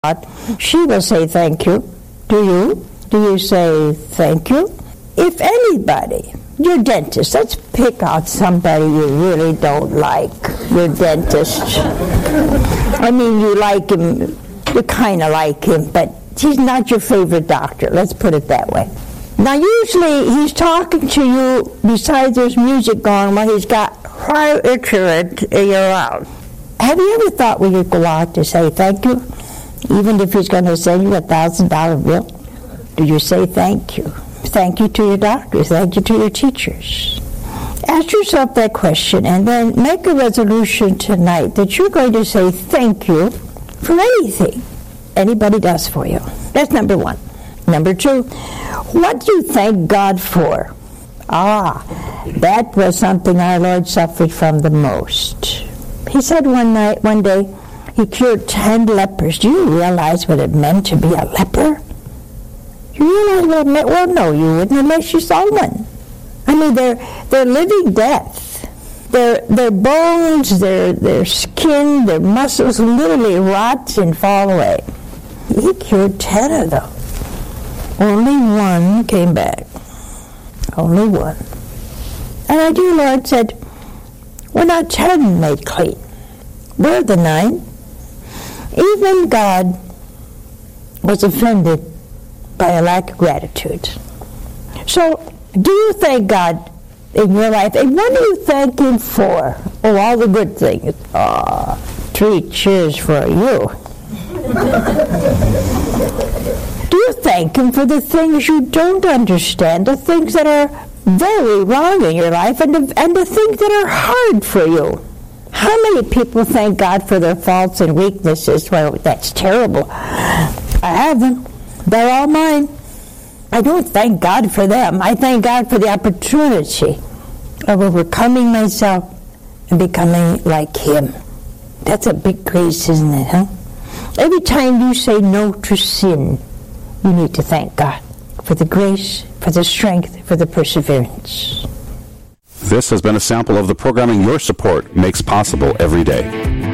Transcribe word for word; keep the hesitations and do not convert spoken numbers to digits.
she will say thank you. Do you? Do you say thank you? If anybody, your dentist, let's pick out somebody you really don't like, your dentist. I mean, you like him, you kind of like him, but he's not your favorite doctor. Let's put it that way. Now, usually he's talking to you, besides there's music going, while he's got high insurance in your mouth. Have you ever thought when you go out to say thank you, even if he's going to send you a thousand dollar bill? Do you say thank you? Thank you to your doctors. Thank you to your teachers. Ask yourself that question and then make a resolution tonight that you're going to say thank you for anything anybody does for you. That's number one. Number two, what do you thank God for? Ah, that was something our Lord suffered from the most. He said one night, one day, he cured ten lepers. Do you realize what it meant to be a leper? Do you realize what it meant? Well, no, you wouldn't unless you saw one. I mean, they're they're living death. Their their bones, their their skin, their muscles literally rot and fall away. He cured ten of them. Only one came back. Only one. And our dear Lord said, we're not ten made clean. We're the nine. Even God was offended by a lack of gratitude. So, do you thank God in your life? And what do you thank Him for? Oh, all the good things. Ah, oh, three cheers for you. Do you thank Him for the things you don't understand, the things that are very wrong in your life, and the, and the things that are hard for you? How many people thank God for their faults and weaknesses? Well, that's terrible. I have them. They're all mine. I don't thank God for them. I thank God for the opportunity of overcoming myself and becoming like Him. That's a big grace, isn't it, huh? Every time you say no to sin, you need to thank God for the grace, for the strength, for the perseverance. This has been a sample of the programming your support makes possible every day.